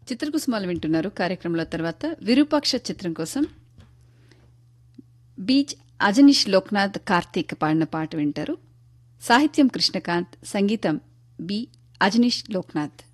చిత్రకుసుమాలు వింటున్నారు కార్యక్రమంలో. తర్వాత విరూపాక్ష చిత్రం కోసం బీచ్ అజనీష్ లోక్నాథ్ కార్తీక్ పాడిన పాట వింటారు. సాహిత్యం కృష్ణకాంత్, సంగీతం బి అజనీష్ లోక్నాథ్.